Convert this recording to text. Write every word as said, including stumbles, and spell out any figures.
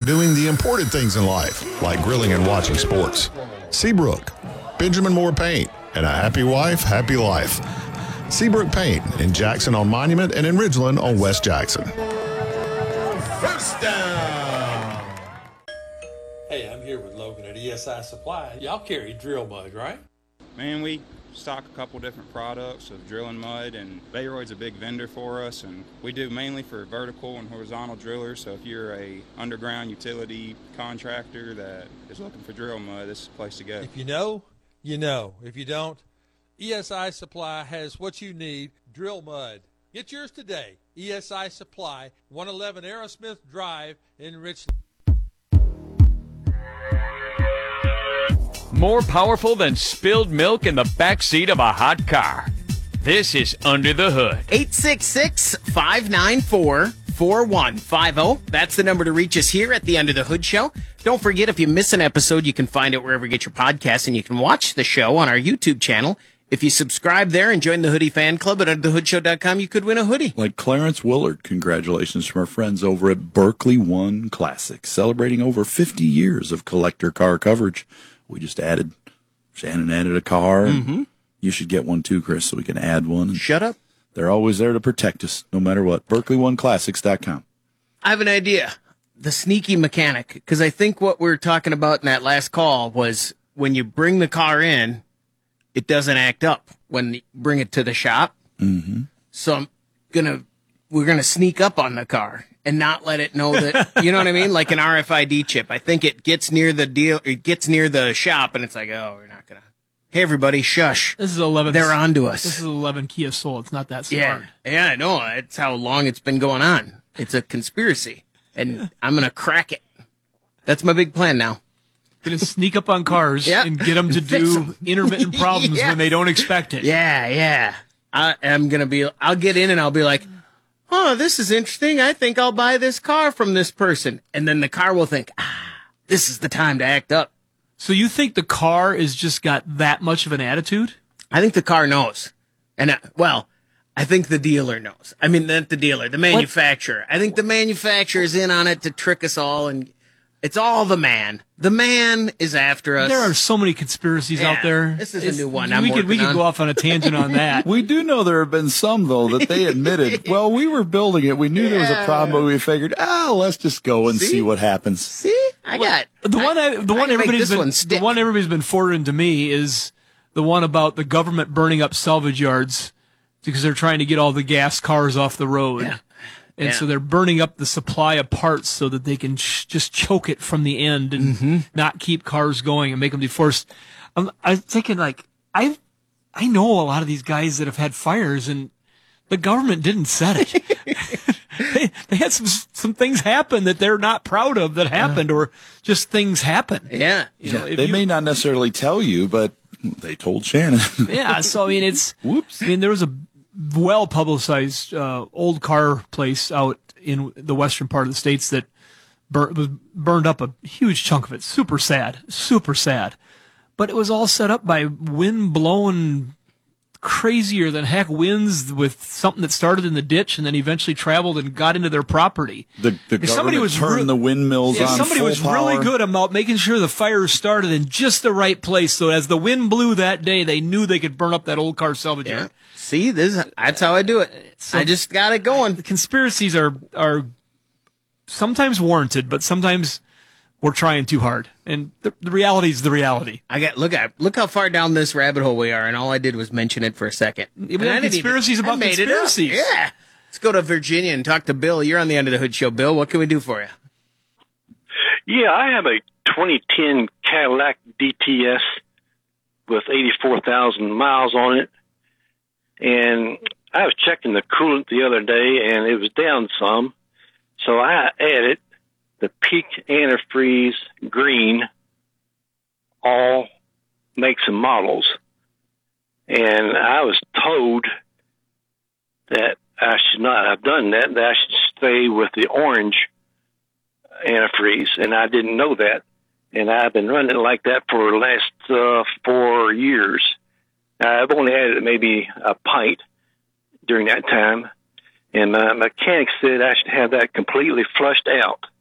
doing the important things in life, like grilling and watching sports. Seabrook, Benjamin Moore Paint, and a happy wife, happy life. Seabrook Paint in Jackson on Monument and in Ridgeland on West Jackson. First down. Hey, I'm here with Logan at E S I Supply. Y'all carry drill mud, right? Man, we stock a couple different products of drilling mud, and Bayroyd's a big vendor for us, and we do mainly for vertical and horizontal drillers. So if you're a underground utility contractor that is looking for drill mud, this is the place to go. If you know, you know. If you don't, E S I Supply has what you need, drill mud. Get yours today. E S I Supply, one eleven Aerosmith Drive in Richland. More powerful than spilled milk in the backseat of a hot car. This is Under the Hood. eight six six, five nine four, four one five zero. That's the number to reach us here at the Under the Hood Show. Don't forget, if you miss an episode, you can find it wherever you get your podcasts, and you can watch the show on our YouTube channel. If you subscribe there and join the Hoodie Fan Club at under the hood show dot com, you could win a hoodie. Like Clarence Willard, congratulations from our friends over at Berkeley One Classic, celebrating over fifty years of collector car coverage. We just added, Shannon added a car. Mm-hmm. You should get one too, Chris, so we can add one. Shut up. They're always there to protect us, no matter what. Berkeley One Classics dot com. I have an idea. The sneaky mechanic, because I think what we were talking about in that last call was when you bring the car in, it doesn't act up when you bring it to the shop. Mm-hmm. So I'm gonna, we're gonna sneak up on the car and not let it know that, you know what I mean? Like an R F I D chip. I think it gets near the deal, it gets near the shop, and it's like, oh, we're not gonna. Hey, everybody, shush. This is eleven. They're on to us. This is eleven Kia Soul. It's not that smart. Yeah, yeah, I know. It's how long it's been going on. It's a conspiracy, and I'm gonna crack it. That's my big plan now. Gonna sneak up on cars Yep. and get them to Fix do 'em. intermittent problems Yeah. when they don't expect it. Yeah, yeah. I am gonna be. I'll get in and I'll be like, "Oh, this is interesting. I think I'll buy this car from this person." And then the car will think, "Ah, this is the time to act up." So you think the car is just got that much of an attitude? I think the car knows, and I, well, I think the dealer knows. I mean, not the dealer, the manufacturer. I think the manufacturer is in on it to trick us all, and it's all the man. The man is after us. There are so many conspiracies Yeah, out there. this is a It's- new one We I'm could we working could go on. off on a tangent on that. We do know there have been some, though, that they admitted, well, we were building it. We knew there was a problem, but we figured, ah, let's just go and See? see what happens. See, I got The one, I, the I one can make everybody's this been, one the stick. one everybody's been forwarding to me is the one about the government burning up salvage yards because they're trying to get all the gas cars off the road. Yeah. And Yeah. so they're burning up the supply of parts so that they can sh- just choke it from the end and not keep cars going and make them deforced. I'm, I'm thinking like, I, I know a lot of these guys that have had fires and the government didn't set it. they, they had some, some things happen that they're not proud of that happened or just things happen. yeah. You know, if They you- may not necessarily tell you, but they told Shannon. Yeah, so I mean, it's. Whoops. I mean, there was a well publicized uh, old car place out in the western part of the states that bur- was burned up a huge chunk of it. Super sad, super sad. But it was all set up by wind blowing crazier than heck winds with something that started in the ditch and then eventually traveled and got into their property. The, the If somebody government was turned re- the windmills Yeah, on somebody full was power. really good about making sure the fire started in just the right place. So as the wind blew that day, they knew they could burn up that old car salvage Yeah. yard. See, this is, that's how I do it. I just got it going. The conspiracies are are sometimes warranted, but sometimes we're trying too hard. And the, the reality is the reality. I got look at look how far down this rabbit hole we are, and all I did was mention it for a second. We And have I didn't conspiracies even- I about made it up. conspiracies. Yeah. Let's go to Virginia and talk to Bill. You're on the Under the Hood Show, Bill. What can we do for you? Yeah, I have a twenty ten Cadillac D T S with eighty-four thousand miles on it. And I was checking the coolant the other day, and it was down some. So I added the Peak Antifreeze Green, all makes and models. And I was told that I should not have done that, that I should stay with the orange antifreeze, and I didn't know that. And I've been running it like that for the last uh, four years. I've only added maybe a pint during that time, and my mechanic said I should have that completely flushed out.